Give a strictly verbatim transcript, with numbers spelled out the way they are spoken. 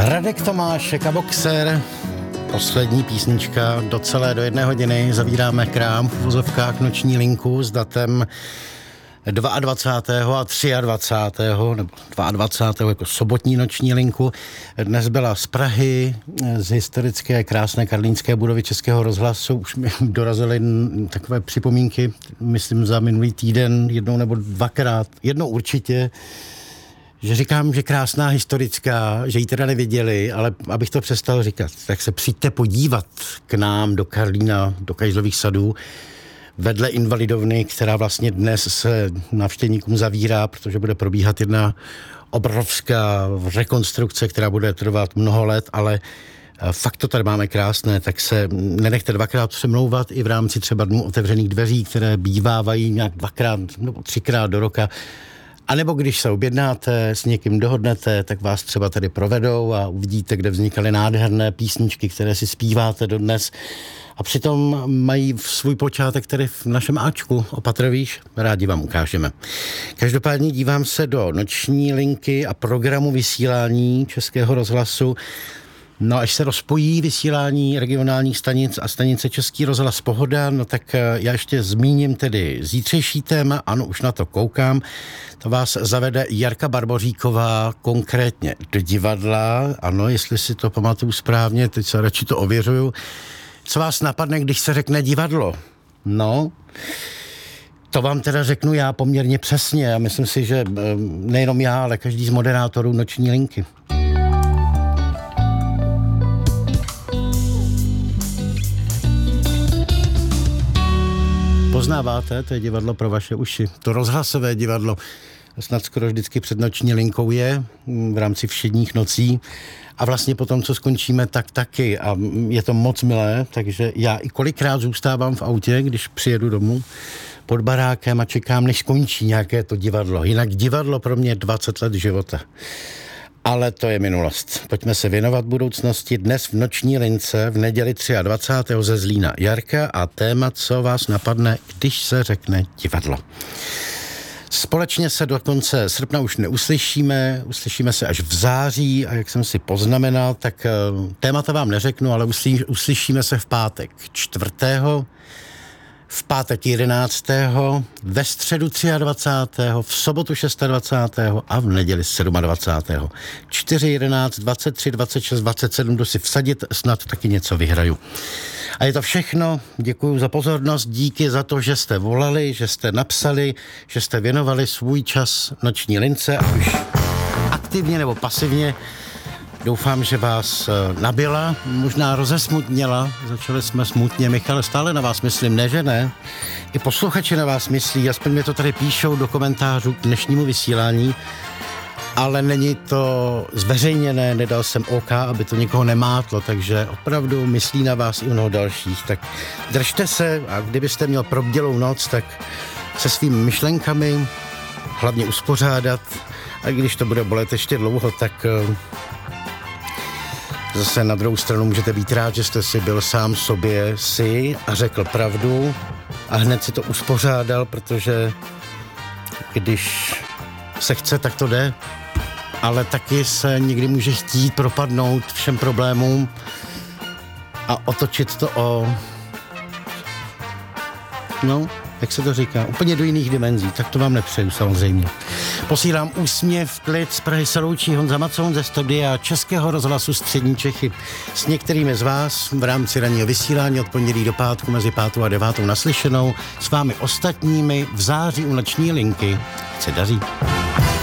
Radek Tomáš, Kaboxer, poslední písnička do celé do jedné hodiny. Zavíráme krám v uvozovkách Noční linku s datem dvacátého druhého a dvacátého třetího nebo dvacátého druhého jako sobotní Noční linku. Dnes byla z Prahy, z historické krásné karlínské budovy Českého rozhlasu. Už mi dorazily takové připomínky, myslím za minulý týden, jednou nebo dvakrát, jednou určitě, že říkám, že krásná historická, že ji teda neviděli, ale abych to přestal říkat, tak se přijďte podívat k nám do Karlína, do Kajzlových sadů, vedle Invalidovny, která vlastně dnes se návštěvníkům zavírá, protože bude probíhat jedna obrovská rekonstrukce, která bude trvat mnoho let, ale fakt to tady máme krásné, tak se nenechte dvakrát přemlouvat i v rámci třeba dnů otevřených dveří, které bývávají nějak dvakrát nebo třikrát do roka. A nebo když se objednáte, s někým dohodnete, tak vás třeba tady provedou a uvidíte, kde vznikaly nádherné písničky, které si zpíváte dodnes. A přitom mají svůj počátek tady v našem Ačku, opatrovíš, rádi vám ukážeme. Každopádně dívám se do Noční linky a programu vysílání Českého rozhlasu. No, až se rozpojí vysílání regionálních stanic a stanice Český rozhlas Pohoda, no tak já ještě zmíním tedy zítřejší téma, ano, už na to koukám, to vás zavede Jarka Barboříková konkrétně do divadla, ano, jestli si to pamatuju správně, teď se radši to ověřuju. Co vás napadne, když se řekne divadlo? No, to vám teda řeknu já poměrně přesně a myslím si, že nejenom já, ale každý z moderátorů Noční linky. Poznáváte, to je divadlo pro vaše uši. To rozhlasové divadlo snad skoro vždycky před Noční linkou je v rámci všedních nocí a vlastně potom, co skončíme, tak taky. A je to moc milé, takže já i kolikrát zůstávám v autě, když přijedu domů pod barákem a čekám, než skončí nějaké to divadlo. Jinak divadlo pro mě dvacet let života. Ale to je minulost. Pojďme se věnovat budoucnosti. Dnes v Noční lince v neděli dvacátého třetího ze Zlína Jarka a téma, co vás napadne, když se řekne divadlo. Společně se do konce srpna už neuslyšíme, uslyšíme se až v září a jak jsem si poznamenal, tak témata vám neřeknu, ale uslyš, uslyšíme se v pátek čtvrtého v pátek jedenáctého ve středu dvacátého třetího v sobotu dvacátého šestého a v neděli dvacátého sedmého čtyři, jedenáct, dvacet tři, dvacet šest, dvacet sedm, jdu si vsadit, snad taky něco vyhraju. A je to všechno, děkuji za pozornost, díky za to, že jste volali, že jste napsali, že jste věnovali svůj čas Noční lince, ať už aktivně nebo pasivně. Doufám, že vás nabila, možná rozesmutněla, začali jsme smutně, Michal, stále na vás myslím, ne, že ne? I posluchači na vás myslí, aspoň mě to tady píšou do komentářů k dnešnímu vysílání, ale není to zveřejněné, nedal jsem OK, aby to nikoho nemátlo, takže opravdu myslí na vás i mnoho dalších, tak držte se a kdybyste měl probdělou noc, tak se svými myšlenkami hlavně uspořádat a když to bude bolet ještě dlouho, tak zase na druhou stranu můžete být rád, že jste si byl sám sobě si a řekl pravdu a hned si to uspořádal, protože když se chce, tak to jde, ale taky se někdy může chtít propadnout všem problémům a otočit to o, no, jak se to říká, úplně do jiných dimenzí, tak to vám nepřeju samozřejmě. Posílám úsměv, klid z Prahy se loučí Honza Macoun ze studia Českého rozhlasu Střední Čechy. S některými z vás v rámci ranního vysílání od pondělí do pátku mezi pátou a devátou naslyšenou, s vámi ostatními v září u Noční linky. Se daří.